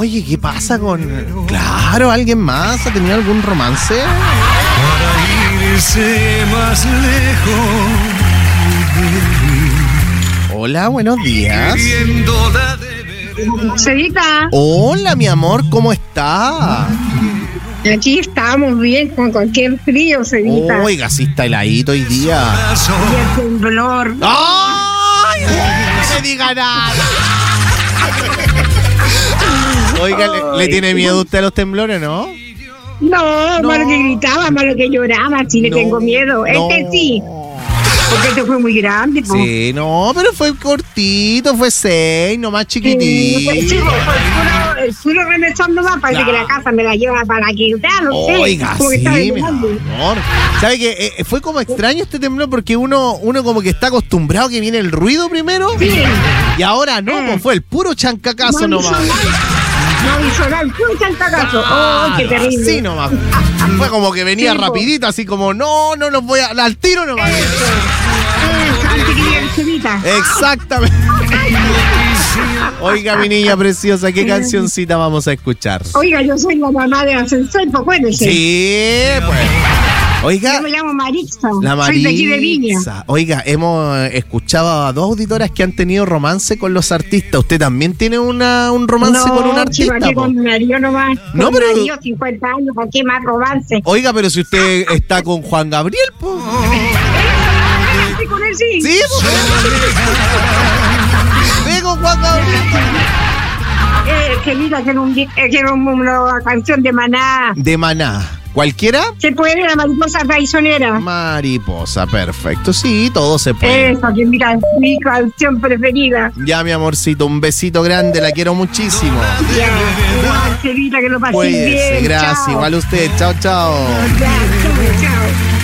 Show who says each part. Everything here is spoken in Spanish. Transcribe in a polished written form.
Speaker 1: Oye, ¿qué pasa con...? Claro, ¿alguien más ha tenido algún romance?
Speaker 2: Para irse más lejos.
Speaker 1: Hola, buenos días.
Speaker 3: Cevita,
Speaker 1: Hola, mi amor, ¿cómo está?
Speaker 3: aquí estamos bien con cualquier frío, Cevita.
Speaker 1: Oiga, sí está heladito hoy día.
Speaker 3: Y el temblor.
Speaker 1: ¡Ay! No me diga nada. Oiga, ¿le tiene miedo usted a los temblores, no?
Speaker 3: No, malo que gritaba, malo que lloraba, sí le tengo miedo. Este sí, porque este fue muy grande. Po.
Speaker 1: Sí, no, pero fue cortito, fue 6, nomás chiquitito.
Speaker 3: Sí, fue el puro remesón nomás, parece que la casa me la lleva para quitar, no sé.
Speaker 1: Oiga,
Speaker 3: como que
Speaker 1: sí,
Speaker 3: estaba
Speaker 1: mi
Speaker 3: grande.
Speaker 1: amor. ¿Sabe qué? Fue como extraño este temblor porque uno como que está acostumbrado que viene el ruido primero.
Speaker 3: Sí.
Speaker 1: Y ahora no, pues fue el puro chancacazo
Speaker 3: No
Speaker 1: nomás.
Speaker 3: No hizo nada, fue chantacazo. ¡Oh, qué terrible!
Speaker 1: Sí, nomás. Fue como que venía
Speaker 3: Sí, po.
Speaker 1: rapidito, así como, no los voy a... Al tiro nomás.
Speaker 3: Antes que llegue el Cevita.
Speaker 1: Exactamente. Oiga, mi niña preciosa, ¿qué cancioncita vamos a escuchar?
Speaker 3: Oiga, yo soy la mamá de Ascensor, pues acuérdese.
Speaker 1: Sí, pues. Oiga,
Speaker 3: Yo me llamo Marixa.
Speaker 1: la
Speaker 3: Soy de aquí de Viña.
Speaker 1: Maritza. Oiga, hemos escuchado a dos auditoras que han tenido romance con los artistas. ¿Usted también tiene un romance con un artista?
Speaker 3: Chico, aquí
Speaker 1: po?
Speaker 3: con mi marido nomás.
Speaker 1: No,
Speaker 3: con
Speaker 1: pero-
Speaker 3: mi marido, 50 años, ¿para qué más romance?
Speaker 1: Oiga, pero si usted está con Juan Gabriel, pues.
Speaker 3: Sí, con él sí.
Speaker 1: Sí, pues. Ve con Juan Gabriel.
Speaker 3: Que mira, quiero una canción de Maná.
Speaker 1: De Maná. ¿Cualquiera?
Speaker 3: ¿Se puede la mariposa traicionera?
Speaker 1: Mariposa, perfecto. Sí, todo se puede.
Speaker 3: Esa, que mira, mi canción preferida.
Speaker 1: Ya, mi amorcito, un besito grande, la quiero muchísimo.
Speaker 3: Ya, igual, Cevita, que lo pases
Speaker 1: Cuídese,
Speaker 3: bien.
Speaker 1: gracias.
Speaker 3: Chao.
Speaker 1: Igual usted. Chao, chao.
Speaker 3: Ya, chao, chao.